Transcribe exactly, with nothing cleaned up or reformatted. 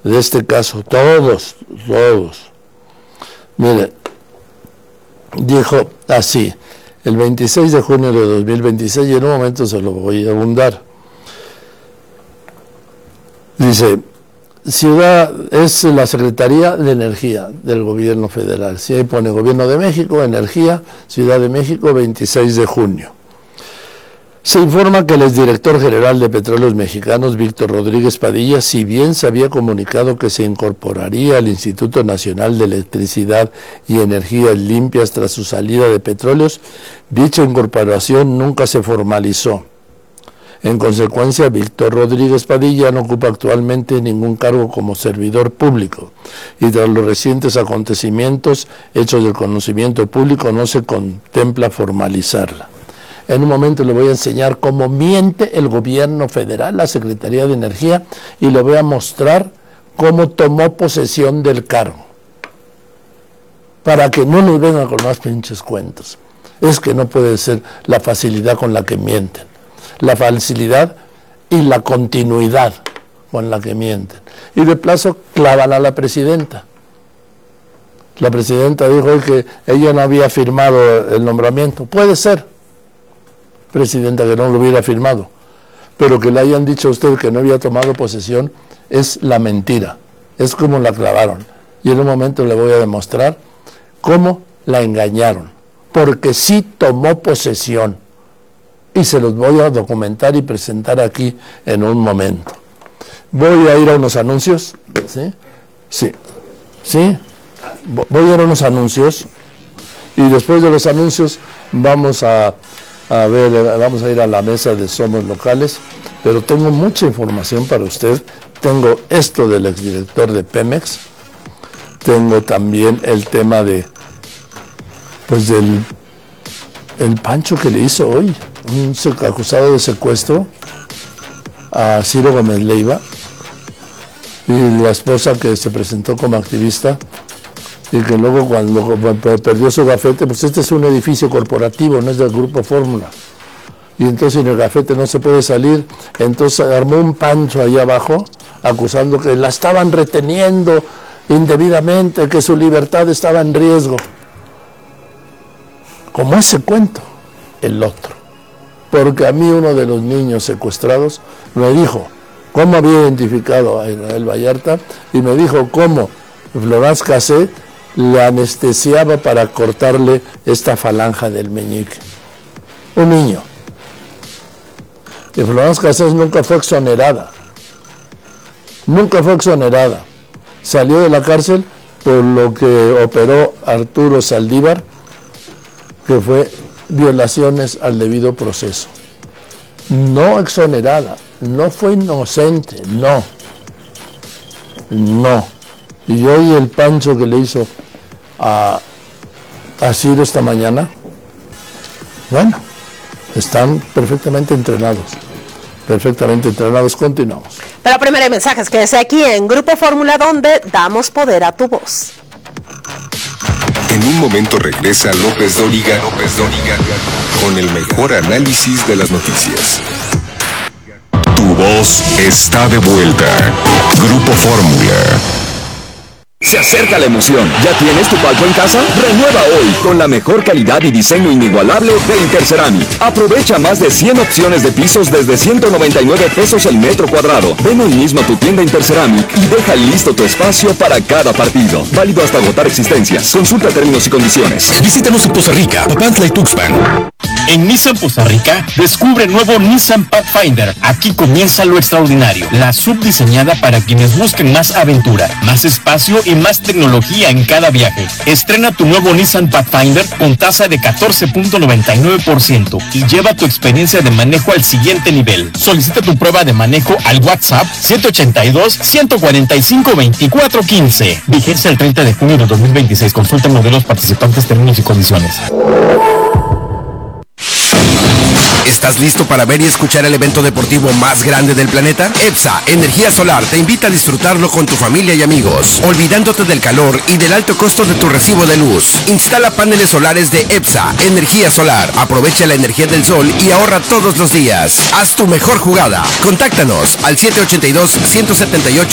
de este caso, todos, todos. Mire, dijo así, el veintiséis de junio de dos mil veintiséis, y en un momento se lo voy a abundar. Dice, Ciudad es la Secretaría de Energía del Gobierno Federal. Si ahí pone Gobierno de México, Energía, Ciudad de México, veintiséis de junio. Se informa que el exdirector general de Petróleos Mexicanos, Víctor Rodríguez Padilla, si bien se había comunicado que se incorporaría al Instituto Nacional de Electricidad y Energías Limpias tras su salida de Petróleos, dicha incorporación nunca se formalizó. En consecuencia, Víctor Rodríguez Padilla no ocupa actualmente ningún cargo como servidor público y tras los recientes acontecimientos hechos del conocimiento público no se contempla formalizarla. En un momento le voy a enseñar cómo miente el gobierno federal, la Secretaría de Energía, y le voy a mostrar cómo tomó posesión del cargo. Para que no nos vengan con más pinches cuentos. Es que no puede ser la facilidad con la que mienten. La facilidad y la continuidad con la que mienten. Y de plazo clavan a la presidenta. La presidenta dijo que ella no había firmado el nombramiento. Puede ser, presidenta, que no lo hubiera firmado, pero que le hayan dicho a usted que no había tomado posesión es la mentira, es como la clavaron. Y en un momento le voy a demostrar cómo la engañaron, porque sí tomó posesión, y se los voy a documentar y presentar aquí en un momento. Voy a ir a unos anuncios, ¿sí? Sí, sí, voy a ir a unos anuncios, y después de los anuncios vamos a A ver, vamos a ir a la mesa de Somos Locales, pero tengo mucha información para usted. Tengo esto del exdirector de Pemex, tengo también el tema de, pues del el pancho que le hizo hoy, un acusado de secuestro a Ciro Gómez Leiva, y la esposa que se presentó como activista, y que luego cuando perdió su gafete, pues este es un edificio corporativo, no es del Grupo Fórmula, y entonces en el gafete no se puede salir, entonces armó un pancho ahí abajo, acusando que la estaban reteniendo indebidamente, que su libertad estaba en riesgo. Como ese cuento, el otro. Porque a mí uno de los niños secuestrados me dijo cómo había identificado a Israel Vallarta, y me dijo cómo Florence Cassé le anestesiaba para cortarle esta falange del meñique. Un niño. Y Florence Cassé nunca fue exonerada. Nunca fue exonerada. Salió de la cárcel por lo que operó Arturo Saldívar, que fue violaciones al debido proceso. No exonerada. No fue inocente. No. No. Y hoy el pancho que le hizo a, a Ciro esta mañana, bueno, están perfectamente entrenados, perfectamente entrenados. Continuamos. Pero primero hay mensajes, quédese aquí en Grupo Fórmula, donde damos poder a tu voz. En un momento regresa López Dóriga, López Dóriga, con el mejor análisis de las noticias. Tu voz está de vuelta. Grupo Fórmula. Se acerca la emoción. ¿Ya tienes tu palco en casa? Renueva hoy con la mejor calidad y diseño inigualable de Interceramic. Aprovecha más de cien opciones de pisos desde ciento noventa y nueve pesos el metro cuadrado. Ven hoy mismo a tu tienda Interceramic y deja listo tu espacio para cada partido. Válido hasta agotar existencias. Consulta términos y condiciones. Visítanos en Poza Rica, Papantla y Tuxpan. En Nissan Poza Rica, descubre el nuevo Nissan Pathfinder. Aquí comienza lo extraordinario. La subdiseñada para quienes busquen más aventura, más espacio y más tecnología en cada viaje. Estrena tu nuevo Nissan Pathfinder con tasa de catorce punto noventa y nueve por ciento y lleva tu experiencia de manejo al siguiente nivel. Solicita tu prueba de manejo al WhatsApp siete ocho dos, uno cuatro cinco, dos cuatro uno cinco. Vigencia el treinta de junio de dos mil veintiséis. Consulta modelos participantes, términos y condiciones. ¿Estás listo para ver y escuchar el evento deportivo más grande del planeta? EPSA Energía Solar te invita a disfrutarlo con tu familia y amigos, olvidándote del calor y del alto costo de tu recibo de luz. Instala paneles solares de EPSA Energía Solar. Aprovecha la energía del sol y ahorra todos los días. Haz tu mejor jugada. Contáctanos al siete ocho dos, uno siete ocho